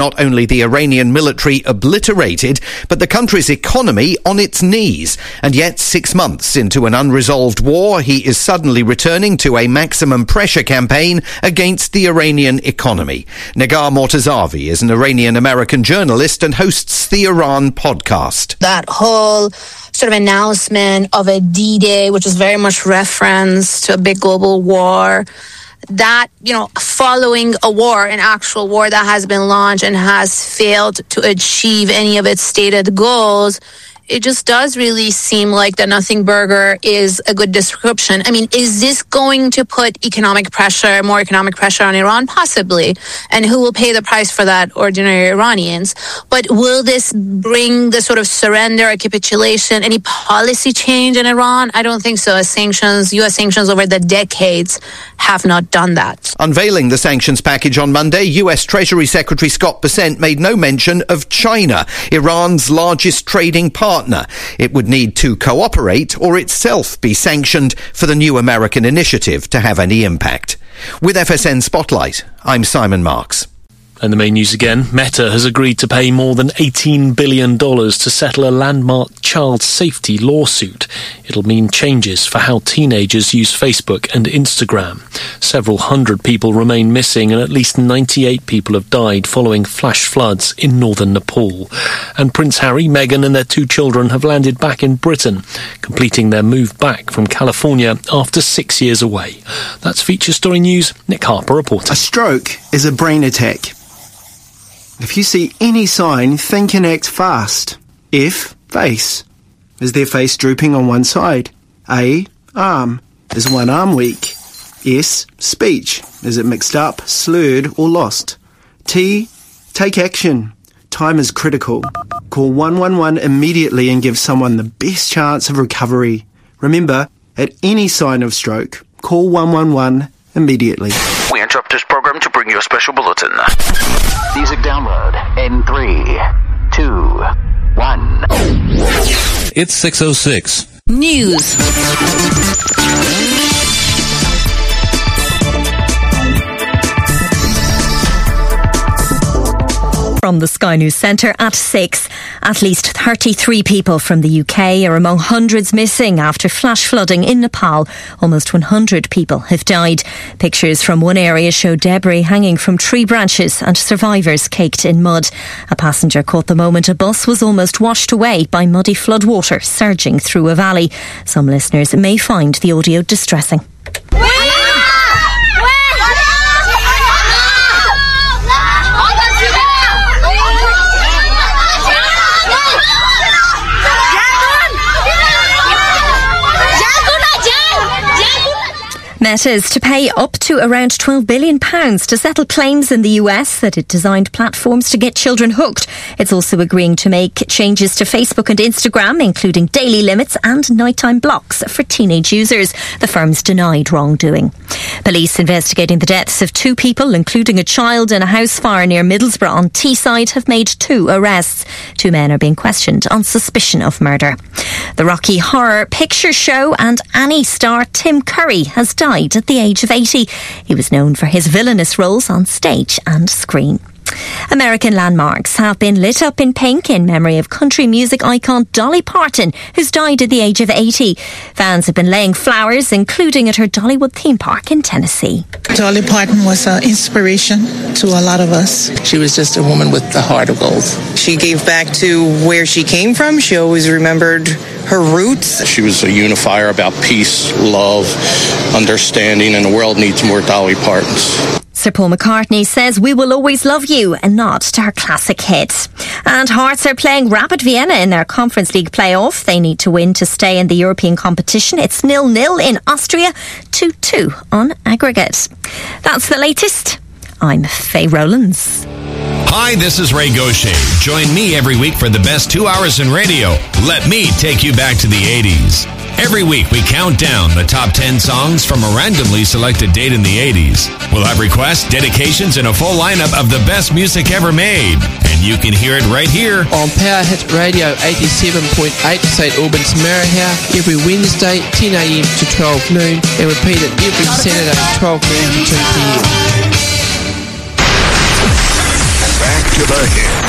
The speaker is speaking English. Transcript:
Not only the Iranian military obliterated, but the country's economy on its knees. And yet, 6 months into an unresolved war, he is suddenly returning to a maximum pressure campaign against the Iranian economy. Nagar Mortazavi is an Iranian-American journalist and hosts the Iran podcast. That whole sort of announcement of a D-Day, which is very much reference to a big global war, that, following a war, an actual war that has been launched and has failed to achieve any of its stated goals, it just does really seem like the nothing burger is a good description. I mean, is this going to put more economic pressure on Iran? Possibly. And who will pay the price for that? Ordinary Iranians. But will this bring the sort of surrender or capitulation, any policy change in Iran? I don't think so. As U.S. sanctions over the decades have not done that. Unveiling the sanctions package on Monday, U.S. Treasury Secretary Scott Bessent made no mention of China, Iran's largest trading partner. It would need to cooperate or itself be sanctioned for the new American initiative to have any impact. With FSN Spotlight, I'm Simon Marks. And the main news again, Meta has agreed to pay more than $18 billion to settle a landmark child safety lawsuit. It'll mean changes for how teenagers use Facebook and Instagram. Several hundred people remain missing and at least 98 people have died following flash floods in northern Nepal. And Prince Harry, Meghan and their 2 children have landed back in Britain, completing their move back from California after 6 years away. That's Feature Story News. Nick Harper reporting. A stroke is a brain attack. If you see any sign, think and act fast. F, face. Is their face drooping on one side? A, arm. Is one arm weak? S, speech. Is it mixed up, slurred or lost? T, take action. Time is critical. Call 111 immediately and give someone the best chance of recovery. Remember, at any sign of stroke, call 111 immediately. We interrupt this program to bring you a special bulletin. Music download in 3, 2, 1. It's 6:06. News. From the Sky News Centre at 6. At least 33 people from the UK are among hundreds missing after flash flooding in Nepal. Almost 100 people have died. Pictures from one area show debris hanging from tree branches and survivors caked in mud. A passenger caught the moment a bus was almost washed away by muddy floodwater surging through a valley. Some listeners may find the audio distressing. Meta is to pay up to around £12 billion to settle claims in the US that it designed platforms to get children hooked. It's also agreeing to make changes to Facebook and Instagram, including daily limits and nighttime blocks for teenage users. The firm's denied wrongdoing. Police investigating the deaths of 2 people, including a child, in a house fire near Middlesbrough on Teesside, have made 2 arrests. 2 men are being questioned on suspicion of murder. The Rocky Horror Picture Show and Annie star Tim Curry has died at the age of 80. He was known for his villainous roles on stage and screen. American landmarks have been lit up in pink in memory of country music icon Dolly Parton, who's died at the age of 80. Fans have been laying flowers, including at her Dollywood theme park in Tennessee. Dolly Parton was an inspiration to a lot of us. She was just a woman with the heart of gold. She gave back to where she came from. She always remembered her roots. She was a unifier about peace, love, understanding, and the world needs more Dolly Partons. Sir Paul McCartney says We Will Always Love You, a nod to her classic hit. And Hearts are playing Rapid Vienna in their Conference League playoff. They need to win to stay in the European competition. It's 0-0 in Austria, 2-2 on aggregate. That's the latest. I'm Faye Rowlands. Hi, this is Ray Gaucher. Join me every week for the best 2 hours in radio. Let me take you back to the 80s. Every week we count down the top 10 songs from a randomly selected date in the 80s. We'll have requests, dedications, and a full lineup of the best music ever made. And you can hear it right here on Power Hit Radio 87.8 St Albans Marahau every Wednesday 10 a.m. to 12 noon and repeated every Saturday 12 noon to 2 p.m. Back to the hits.